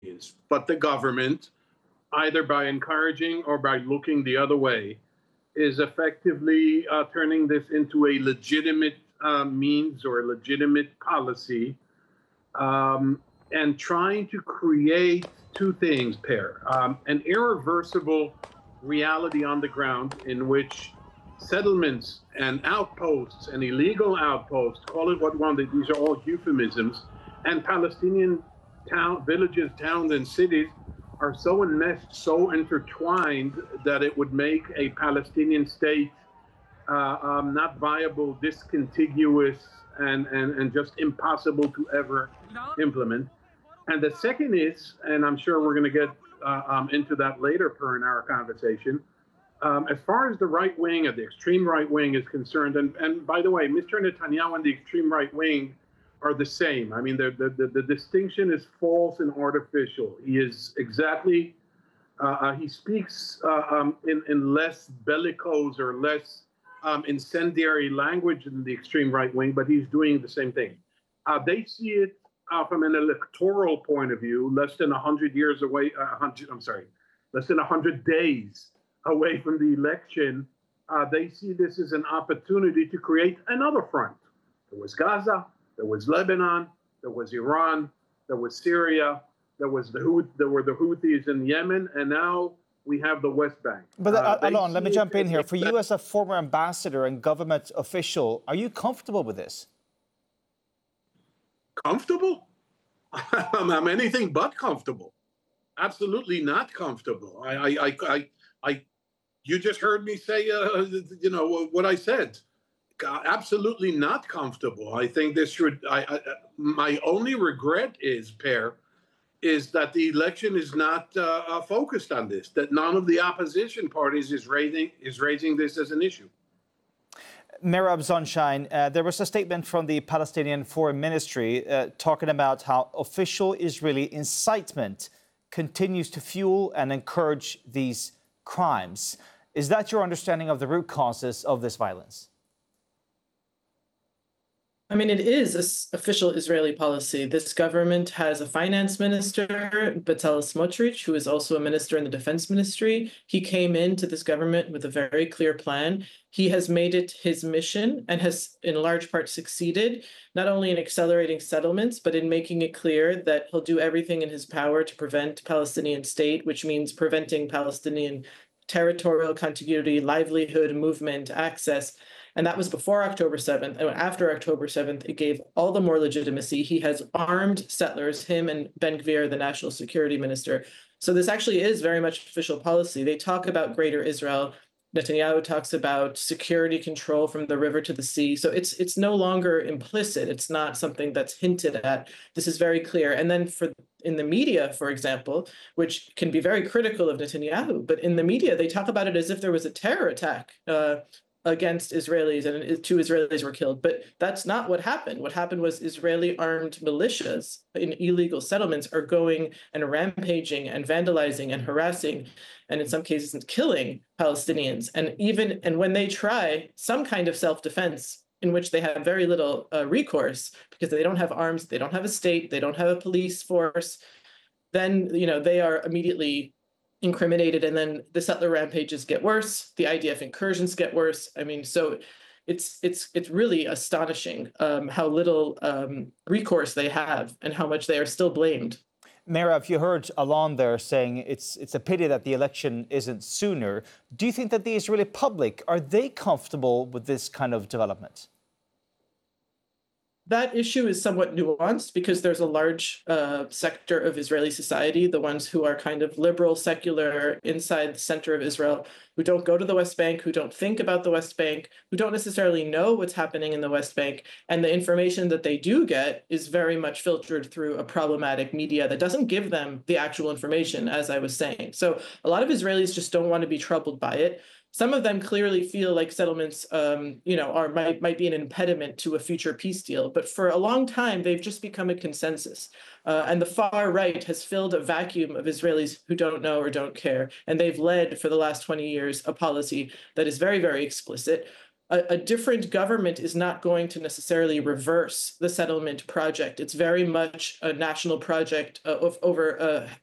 is. But the government, either by encouraging or by looking the other way, is effectively turning this into a legitimate means or a legitimate policy, and trying to create two things, pair. An irreversible reality on the ground in which settlements and outposts and illegal outposts, call it what one, these are all euphemisms, and Palestinian villages, towns, and cities are so enmeshed, so intertwined that it would make a Palestinian state not viable, discontiguous, and just impossible to ever implement. And the second is, and I'm sure we're going to get into that later per in our conversation, as far as the right wing or the extreme right wing is concerned, and by the way, Mr. Netanyahu and the extreme right wing are the same. I mean, the distinction is false and artificial. He is exactly, he speaks in less bellicose or less incendiary language than the extreme right wing, but he's doing the same thing. They see it from an electoral point of view, less than 100 years away, less than 100 days away from the election. They see this as an opportunity to create another front. There was Gaza, there was Lebanon, there was Iran, there was Syria, there were the Houthis in Yemen, and now we have the West Bank. But Alon, let me jump in here. For you as a former ambassador and government official, are you comfortable with this? Comfortable? I'm anything but comfortable. Absolutely not comfortable. You just heard me say, what I said. Absolutely not comfortable. I think this should. My only regret is that the election is not focused on this. That none of the opposition parties is raising this as an issue. Merab Zonshine, there was a statement from the Palestinian Foreign Ministry talking about how official Israeli incitement continues to fuel and encourage these crimes. Is that your understanding of the root causes of this violence? I mean, it is official Israeli policy. This government has a finance minister, Bezalel Smotrich, who is also a minister in the defense ministry. He came into this government with a very clear plan. He has made it his mission and has in large part succeeded, not only in accelerating settlements, but in making it clear that he'll do everything in his power to prevent Palestinian state, which means preventing Palestinian territorial contiguity, livelihood, movement, access. And that was before October 7th. And after October 7th, it gave all the more legitimacy. He has armed settlers, him and Ben-Gvir, the national security minister. So this actually is very much official policy. They talk about Greater Israel. Netanyahu talks about security control from the river to the sea. So it's no longer implicit. It's not something that's hinted at. This is very clear. And then in the media, for example, which can be very critical of Netanyahu, but in the media, they talk about it as if there was a terror attack against Israelis and 2 Israelis were killed. But that's not what happened. What happened was Israeli armed militias in illegal settlements are going and rampaging and vandalizing and harassing and in some cases killing Palestinians. And when they try some kind of self-defense in which they have very little recourse because they don't have arms, they don't have a state, they don't have a police force, then they are immediately incriminated, and then the settler rampages get worse. The IDF incursions get worse. I mean, so it's really astonishing how little recourse they have and how much they are still blamed. Merab, you heard Alon there saying it's a pity that the election isn't sooner. Do you think that the Israeli public, are they comfortable with this kind of development? That issue is somewhat nuanced because there's a large sector of Israeli society, the ones who are kind of liberal, secular, inside the center of Israel, who don't go to the West Bank, who don't think about the West Bank, who don't necessarily know what's happening in the West Bank. And the information that they do get is very much filtered through a problematic media that doesn't give them the actual information, as I was saying. So a lot of Israelis just don't want to be troubled by it. Some of them clearly feel like settlements, might be an impediment to a future peace deal. But for a long time, they've just become a consensus. And the far right has filled a vacuum of Israelis who don't know or don't care. And they've led for the last 20 years a policy that is very, very explicit. a different government is not going to necessarily reverse the settlement project. It's very much a national project over